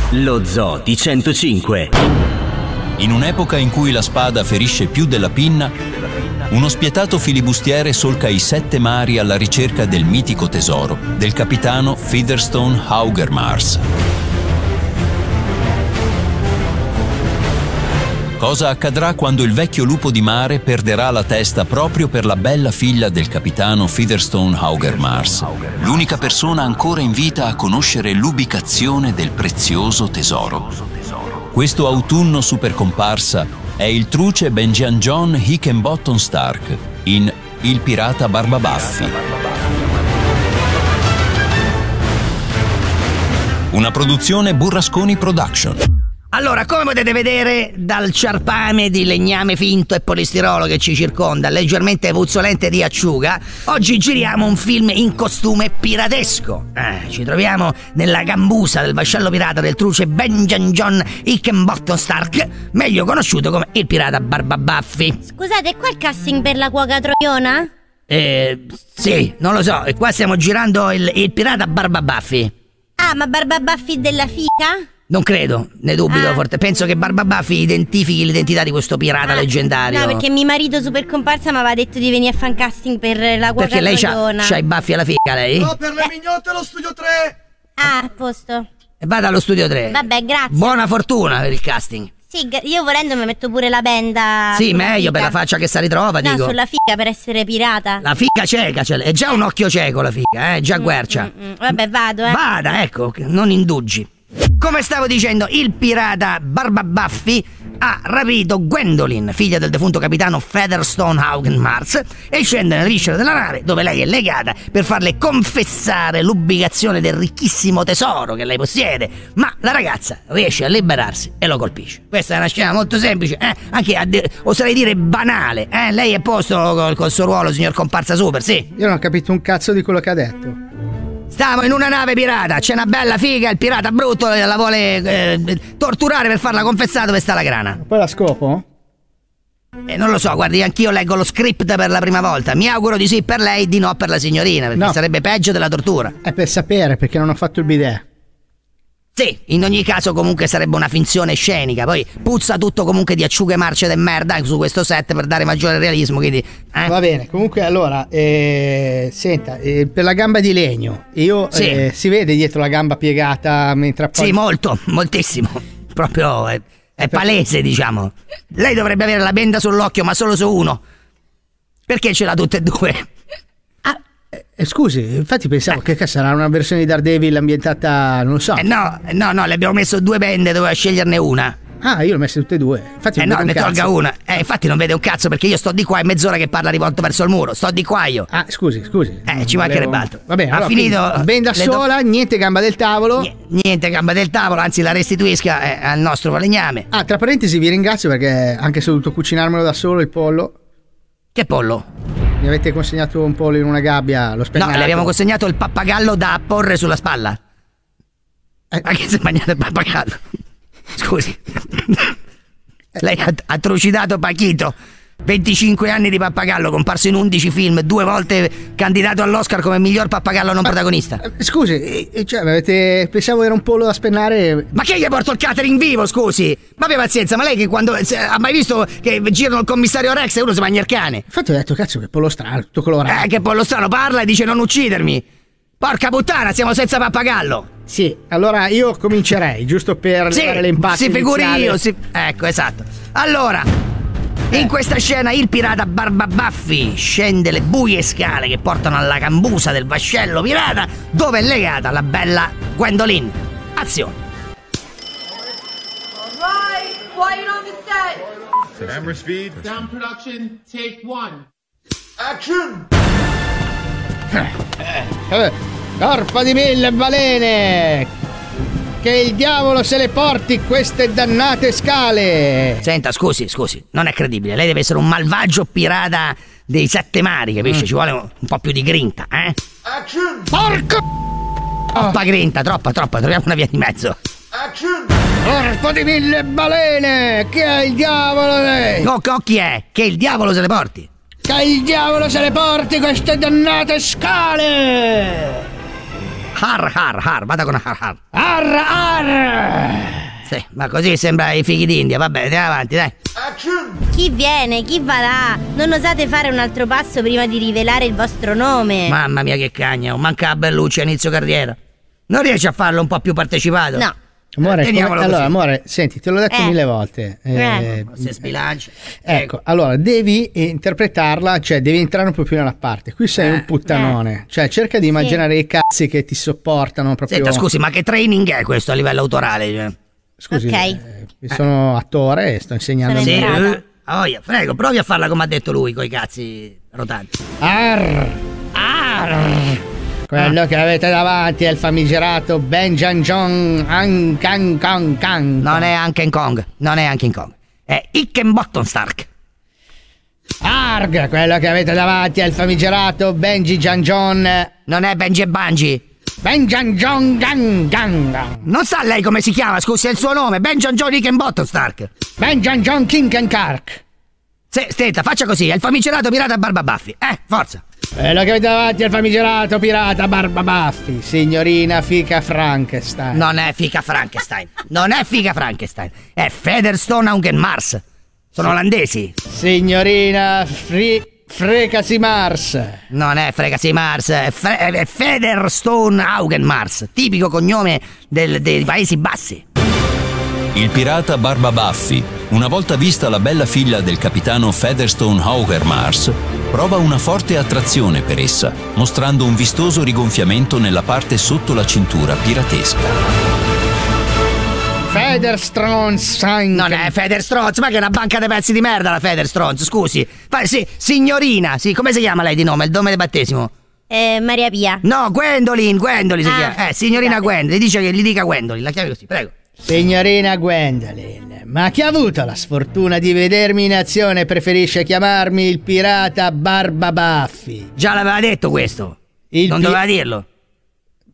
Lo Zoo di 105. In un'epoca in cui la spada ferisce più della pinna, uno spietato filibustiere solca i 7 mari alla ricerca del mitico tesoro del capitano Featherstone Haugermars. Cosa accadrà quando il vecchio lupo di mare perderà la testa proprio per la bella figlia del capitano Featherstone Haugermars, l'unica persona ancora in vita a conoscere l'ubicazione del prezioso tesoro? Questo autunno supercomparsa è il truce Benjamin John Hickenbottom Stark in Il pirata Barbabaffi. Una produzione Burrasconi Production. Allora, come potete vedere dal ciarpame di legname finto e polistirolo che ci circonda, leggermente puzzolente di acciuga, oggi giriamo un film in costume piratesco. Ci troviamo nella gambusa del vascello pirata del truce Benjamin John Hickenbottom Stark, meglio conosciuto come il pirata Barbabaffi. Scusate, è qua il casting per la cuoca troiona? Sì, non lo so, e qua stiamo girando il pirata Barbabaffi. Ah, ma Barbabaffi della fica? Non credo, ne dubito forte. Penso che Barbabaffi identifichi l'identità di questo pirata leggendario. No, perché mio marito super comparsa mi aveva detto di venire a fare un casting per la cuoca perché lei troiona. c'ha i baffi alla figa, lei? No, per le mignotte allo studio 3. Ah, a posto. E vada allo studio 3. Vabbè, grazie. Buona fortuna per il casting. Sì, io volendo mi metto pure la benda. Sì, sulla meglio fica. per la faccia che si ritrova, No, dico. sulla fica per essere pirata. La figa cieca, è già un occhio cieco la figa, è già guercia. Vabbè, vado, Vada, ecco, non indugi. Come stavo dicendo, il pirata Barbabaffi ha rapito Gwendolyn, figlia del defunto capitano Featherstone Haugermars, e scende nelle viscere della nave, dove lei è legata, per farle confessare l'ubicazione del ricchissimo tesoro che lei possiede. Ma la ragazza riesce a liberarsi e lo colpisce. Questa è una scena molto semplice, anche oserei dire banale. Lei è a posto col suo ruolo, signor comparsa super, sì? Io non ho capito un cazzo di quello che ha detto. Stiamo in una nave pirata, c'è una bella figa, il pirata brutto la vuole torturare per farla confessare dove sta la grana. Poi la scopo? Non lo so, guardi, anch'io leggo lo script per la prima volta. Mi auguro di sì per lei, di no per la signorina, perché No. sarebbe peggio della tortura. È per sapere, perché non ho fatto il bidet. Sì, in ogni caso comunque sarebbe una finzione scenica. Poi puzza tutto comunque di acciughe marce de merda su questo set per dare maggiore realismo, quindi Va bene, comunque allora, senta, per la gamba di legno, Sì. si vede dietro la gamba piegata mentre appoggia... Sì, moltissimo. Proprio è palese, diciamo. Lei dovrebbe avere la benda sull'occhio, ma solo su uno. Perché ce l'ha tutte e due? Scusi, infatti pensavo che sarà una versione di Daredevil ambientata, non lo so. No, le abbiamo messo 2 bende, doveva sceglierne una. Ah, io l'ho messe tutte e 2. Infatti non No, vedo ne un tolga cazzo. una. Infatti non vede un cazzo perché io sto di qua, è mezz'ora che parla rivolto verso il muro. Sto di qua io. Ah, scusi. Ci mancherebbe altro. Va bene, Ha allora, finito. quindi, benda le do- sola, niente gamba del tavolo. Niente gamba del tavolo, anzi la restituisca al nostro falegname. Ah, tra parentesi vi ringrazio perché anche se ho dovuto cucinarmelo da solo il pollo. Che pollo? Mi avete consegnato un pollo in una gabbia, l'ho spennato. No, le abbiamo consegnato il pappagallo da apporre sulla spalla. Ma che si è mangiato il pappagallo? Scusi. Lei ha trucidato Pachito. 25 anni di pappagallo, comparso in 11 film, 2 volte candidato all'Oscar come miglior pappagallo non protagonista. Scusi, pensavo era un pollo da spennare. Ma che gli porto il catering vivo, scusi? Ma abbia pazienza, ma lei che quando ha mai visto che girano il commissario Rex e uno si mangia il cane? Infatti ho detto, cazzo, che pollo strano, tutto colorato. Che pollo strano, parla e dice non uccidermi. Porca puttana, siamo senza pappagallo. Sì, allora io comincerei, giusto per levare l'impatto si figuri iniziale. io, ecco, esatto. Allora, in questa scena il pirata Barbabaffi scende le buie scale che portano alla cambusa del vascello pirata dove è legata la bella Gwendolyn. Azione. Alright, quiet on the set. Camera speed. Sound production, take 1. Action! Corpo di 1000 balene! Che il diavolo se le porti queste dannate scale! Senta, scusi, non è credibile. Lei deve essere un malvagio pirata dei 7 mari, capisce? Ci vuole un po' più di grinta, Action! Porco! Troppa grinta, troppa, troviamo una via di mezzo. Action! Corpo di 1000 balene! Che il diavolo... No, chi è? Che il diavolo se le porti. Che il diavolo se le porti queste dannate scale! har, vada con har. Ar. Sì, ma così sembra i fighi d'India, va bene, andiamo avanti, dai. Action! Chi viene? Chi va là? Non osate fare un altro passo prima di rivelare il vostro nome? Mamma mia che cagna, manca la Bellucci a inizio carriera. Non riesci a farlo un po' più partecipato? No. Amore, teniamolo allora, così. amore, senti, te l'ho detto 1000 volte. Se sbilancia. Ecco, allora devi interpretarla, cioè devi entrare un po' più nella parte. Qui sei un puttanone, cioè cerca di immaginare i cazzi che ti sopportano proprio. Senta, scusi, ma che training è questo a livello autorale? Cioè? Scusi, Ok. sono attore e sto insegnando. Sono Sì, entrata. prego, provi a farla come ha detto lui, coi cazzi rotanti. Quello che avete davanti è il famigerato Benjanjong Kang. Non è anche in Kong, è Hickenbottom Stark. Arg, quello che avete davanti è il famigerato Benji Janjon. Non è Benji e Bungie. Benjanjong Gang. Non sa lei come si chiama, scusi, è il suo nome, Benjamin John Hickenbottom Stark. Benjanjong King Kark. Stetta, faccia così, è il famigerato pirata Barba Baffi. Forza. Quello che avete davanti è il famigerato pirata Barba Baffi, signorina Fica Frankenstein. Non è figa Frankenstein, è Featherstone Haugen Mars. Sono olandesi. Signorina Frecasi Mars. Non è Fregasi Mars, è Featherstone Haugen Mars, tipico cognome dei Paesi Bassi. Il pirata Barba Baffi, una volta vista la bella figlia del capitano Featherstone Haugen Mars, prova una forte attrazione per essa, mostrando un vistoso rigonfiamento nella parte sotto la cintura piratesca. Featherstone. Non è Featherstones, ma che è una banca di pezzi di merda la Featherstones, scusi. Sì, signorina, sì, come si chiama lei di nome, il nome di battesimo? Maria Pia. No, Gwendolyn si chiama. Signorina scusate. Gwendolyn, dice che gli dica Gwendolyn, la chiami così, prego. Signorina Gwendolyn, ma chi ha avuto la sfortuna di vedermi in azione preferisce chiamarmi il pirata Barba Baffi? Già l'aveva detto questo. Il Non pi- doveva dirlo.